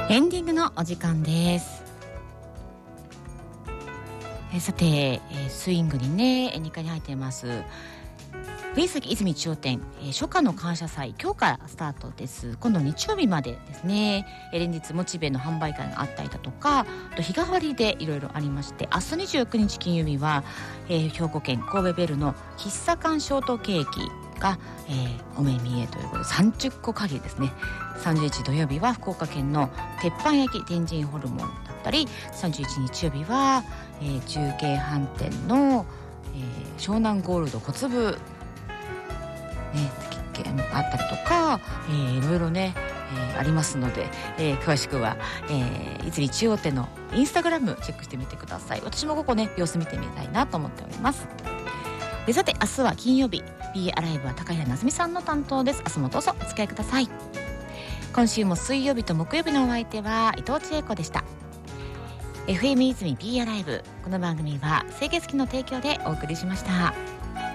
エンディングのお時間です。さて、スイングにね2階に入っています上杉泉中央店、初夏の感謝祭、今日からスタートです。今度日曜日までですね。連日モチベの販売会があったりだとか、あと日替わりでいろいろありまして、明日29日金曜日は、兵庫県神戸ベルの喫茶館ショートケーキが、お目見えということで30個限りですね。30日土曜日は福岡県の鉄板焼き天神ホルモンだったり、31日曜日は、中継飯店の、湘南ゴールド小粒あったりとか、いろいろね、ありますので、詳しくは、泉中央店のインスタグラムチェックしてみてください。私もここね様子見てみたいなと思っております。でさて明日は金曜日、 B アライブは高平なずみさんの担当です。明日もどうぞお付き合いください。今週も水曜日と木曜日のお相手は伊藤千恵子でした。 FM 泉 B アライブ、この番組は清潔機の提供でお送りしました。